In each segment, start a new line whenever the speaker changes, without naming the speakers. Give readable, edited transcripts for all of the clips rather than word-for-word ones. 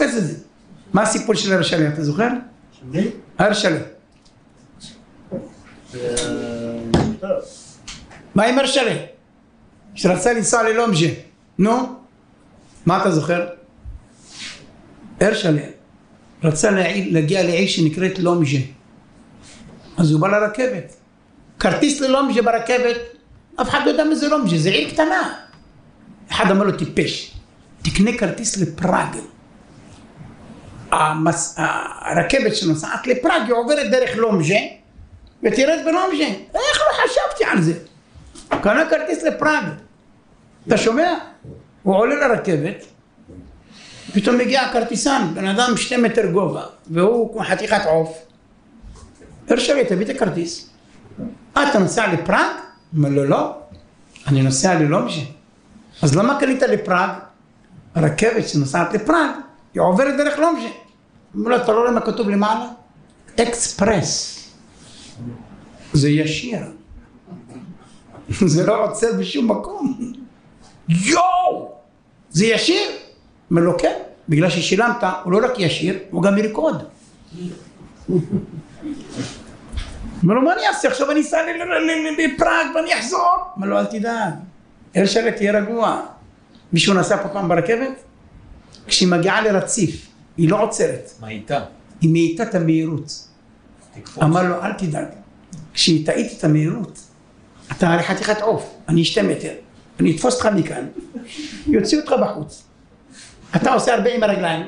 נחפש את זה. מה הסיפור של הרשלה, אתה זוכר? הרשלה. מה עם הרשלה? שרצה לנסוע ללומז'ה. נו? מה אתה זוכר? הרשלה. רצה להגיע לעיר שנקראת לומז'ה. אז הוא בא לרכבת. כרטיס ללומז'ה ברכבת, אף אחד לא יודע מה זה לומז'ה, זה עיר קטנה. אחד אמר לו טיפש, תקנה כרטיס לפראג. הרכבת שנוסעת לפראג היא עוברת דרך לומז'ה, ותרד בלומז'ה. איך לא חשבתי על זה? קנה כרטיס לפראג. אתה שומע? הוא עולה לרכבת, פתאום מגיע הכרטיסן, בן אדם 2 מטר גובה, והוא כמו חתיכת עוף. הרשלה, תביא את הכרטיס. אתה נוסע לפראג? אומר לו, לא, אני נוסע ללומז'ה. אז למה קנית לפראג? הרכבת שנוסעת לפראג, היא עוברת דרך לומז'ה. אומר לו, אתה לא רואה מה כתוב למעלה? אקספרס. זה ישיר. זה לא עוצר בשום מקום. יואו! זה ישיר? אומר לו, כן, בגלל ששילמת, הוא לא רק ישיר, הוא גם ירקוד. אומר לו, מה אני אעשה? עכשיו אני אסע לפראג ואני אחזור. אומר לו, אל תדאג. הרשלה, תהיה רגוע. מישהו נסע פה פעם ברכבת? כשהיא מגיעה לרציף, היא לא עוצרת.
מה איתה?
היא מאיתה את המהירות. אמר לו, אל תדאג. כשהיא תאית את המהירות, אתה הרי חתיכת עוף, אני 2 מטר. אני אתפוס אותך מכאן, יוציא אותך בחוץ. אתה עושה הרבה עם הרגליים.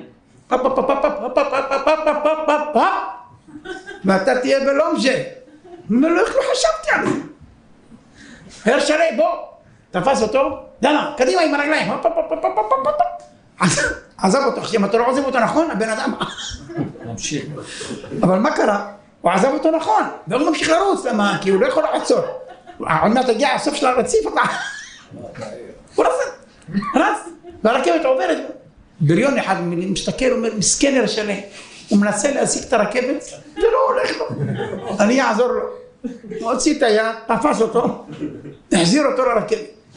ואתה תהיה בלומז'ה. אומר לו, איך לא חשבתי על זה? הרשלה, בוא. תפס אותו, דנה, קדימה עם הרגליים. עזב אותו, אם אתה לא עוזב אותו נכון, הבן אדם...
ממשיך.
אבל מה קרה? הוא עזב אותו נכון, והוא ממשיך לרוץ, למה? כי הוא לא יכול לעצור. עוד מעט הגיע הסוף של הרציף, הוא רץ, והרכבת עוברת. בריון אחד מסתכל, אומר, מסכן הרשלה, הוא מנסה להשיג את הרכבת, זה לא הולך לו, אני אעזור לו. הוא הוציא את היד, תפס אותו, החזיר אותו לרכבת.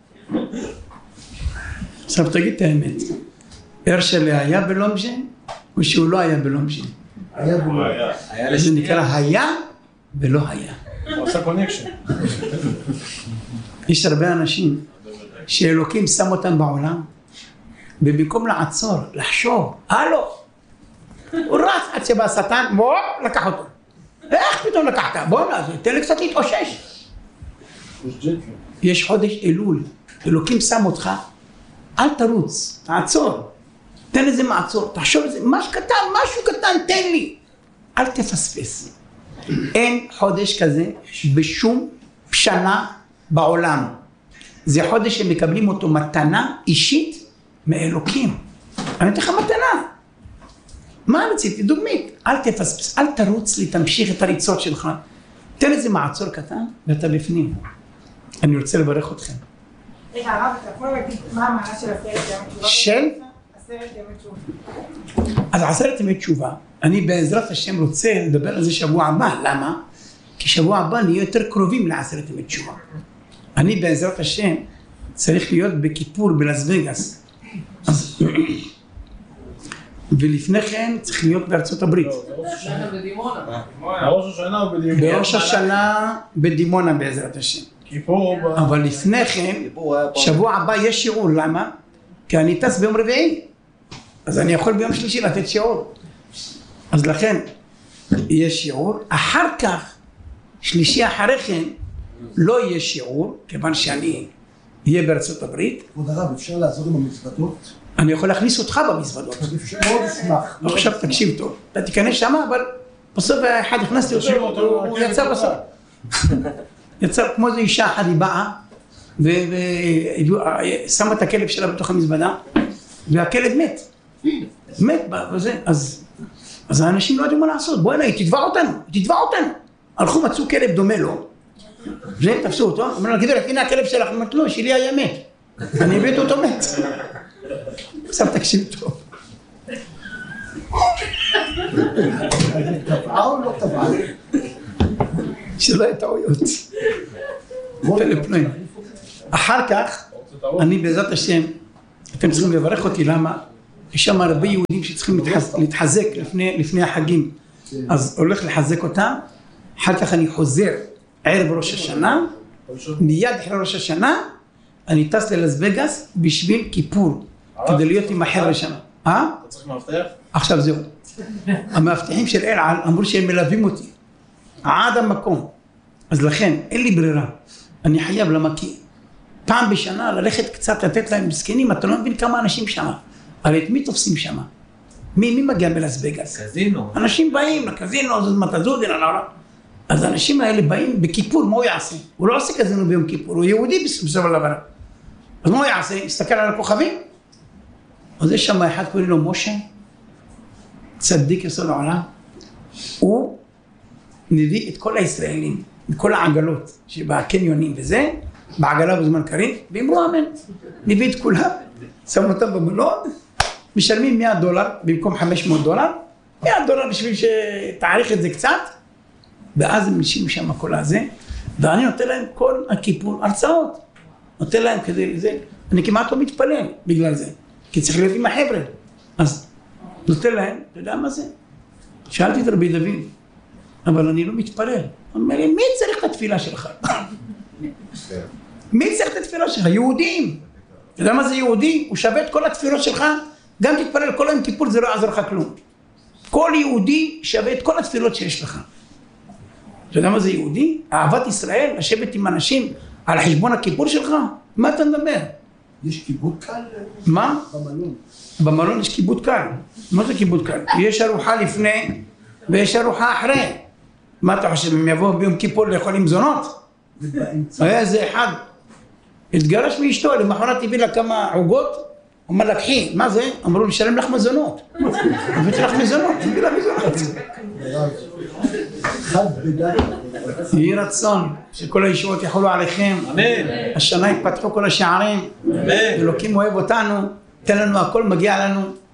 עכשיו תגיד את האמת, הרשלה היה בלומז'ה, או שהוא לא היה בלומז'ה?
היה בלומז'ה.
זה נקרא היה ולא היה.
הוא עושה קונקשן.
יש הרבה אנשים שאלוקים שם אותם בעולם, ובמקום לעצור, לחשוב, הלו, הוא רץ עד שבא השטן, בוא, לקח אותו. איך פתאום לקחת? בוא, תן לי קצת להתאושש. יש חודש אלול, אלוקים שם אותך, אל תרוץ, תעצור, תן לזה מעצור, תחשוב לזה, משהו קטן, תן לי, אל תפספס. אין חודש כזה בשום שנה בעולם. זה חודש שמקבלים אותו מתנה אישית מאלוקים. אני אתן לך מתנה. מה רציתי? דוגמית. אל תפספס, אל תרוץ לי, תמשיך את הריצות שלך. תן איזה מעצור קטן ואתה בפנים. אני רוצה לברך אתכם.
רגע, הרב, אתה יכול להגיד מה המעלה של 10 ימי תשובה?
של?
10 ימי תשובה.
אז 10 ימי תשובה, אני בעזרת השם רוצה לדבר על זה שבוע הבא. למה? כי שבוע הבא נהיה יותר קרובים ל10 ימי תשובה. אני בעזרת השם צריך להיות בכיפור בלאס וגאס. ולפני כן צריך להיות בארצות הברית. בראש השנה בדימונה בעזרת השם. אבל לפני כן, שבוע הבא יש שיעור. למה? כי אני טס ביום רביעי. אז אני יכול ביום שלישי לתת שיעור. אז לכן יש שיעור. אחר כך, שלישי אחרי כן, לא יהיה שיעור, כיוון שאני אהיה בארצות הברית.
כבוד הרב, אפשר לעזור עם המזוודות?
אני יכול להכניס אותך במזוודות.
מאוד אשמח.
עכשיו תקשיב טוב. אתה תיכנס שמה, אבל בסוף אחד הכנסתי אותו, הוא יצא בסוף. יצא כמו איזו אישה אחת, היא באה, ושמה את הכלב שלה בתוך המזוודה, והכלב מת. מת בזה. אז האנשים לא יודעים מה לעשות. בוא הנה, תתבע אותנו. הלכו מצאו כלב דומה לו. זה, תפסו אותו. אמרו לה, גברת, הנה הכלב שלך. אמרת לו, שלי היה מת. אני הבאתי אותו מת. עכשיו תקשיב טוב.
טבעה או לא טבעה?
שלא יהיה טעויות. אחר כך, אני בעזרת השם, אתם צריכים לברך אותי. למה? יש שם הרבה יהודים שצריכים להתחזק לפני החגים, אז הולך לחזק אותם, אחר כך אני חוזר ערב ראש השנה, מיד אחרי ראש השנה, אני טס ללאס וגאס בשביל כיפור, כדי להיות עם אחר לשנה.
אתה צריך מאבטח?
עכשיו זהו. המאבטחים של אל על אמרו שהם מלווים אותי עד המקום, אז לכן אין לי ברירה, אני חייב למקיא. פעם בשנה ללכת קצת לתת להם מסכנים, אתה לא מבין כמה אנשים שם. הרי את מי תופסים שם? מי מגיע בלאס וגאס?
קזינו.
אנשים באים לקזינו, זאת מתזודין, אז האנשים האלה באים בכיפור, מה הוא יעשה? הוא לא עושה קזינו ביום כיפור, הוא יהודי בסוף לבן. אז מה הוא יעשה? יסתכל על הכוכבים? אז יש שם אחד קוראים לו משה, צדיק יסוד העולם, הוא מביא את כל הישראלים, מכל העגלות שבקניונים וזה, בעגלה בזמן קריב, ואמרו אמן, מביא את כולם, שמו אותם במלון, משלמים $100 במקום $500, $100 בשביל שתעריך את זה קצת, ואז הם נשארים שם כל הזה, ואני נותן להם כל הכיפור הרצאות, נותן להם כדי זה, אני כמעט לא מתפלל בגלל זה, כי צריך להיות עם החבר'ה, אז נותן להם, אתה יודע מה זה? שאלתי את רבי דוד, אבל אני לא מתפלל, הוא אומר לי, מי צריך את התפילה שלך? מי צריך את התפילה שלך? יהודים. אתה יודע מה זה יהודי? הוא שווה את כל התפילות שלך, גם תתפלל כל היום כיפור, זה לא יעזור לך כלום. כל יהודי שווה את כל התפילות שיש לך. אתה יודע מה זה יהודי? אהבת ישראל, לשבת עם אנשים על חשבון הכיפור שלך? מה אתה מדבר?
יש כיבוד קל?
מה?
במלון.
במלון יש כיבוד קל. מה זה כיבוד קל? יש ארוחה לפני ויש ארוחה אחרי. מה אתה חושב, הם יבואו ביום כיפור לאכול עם זונות? היה איזה אחד, התגרש מאשתו, למחרת הביא לה כמה עוגות, אמר לה, קחי, מה זה? אמרו לי, שלם לך מזונות. הבאתי לך מזונות, הביא לה מזונות.
חד בדק.
יהי רצון שכל הישועות יחולו עליכם.
אמן.
השנה יתפתחו כל השערים.
אמן.
אלוקים אוהב אותנו, תן לנו הכל, מגיע לנו.